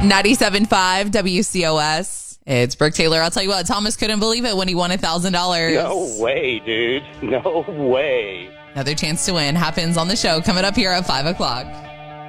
97.5 WCOS. It's Brooke Taylor. I'll tell you what, Thomas couldn't believe it when he won $1,000. No way, dude. No way. Another chance to win happens on the show coming up here at 5 o'clock.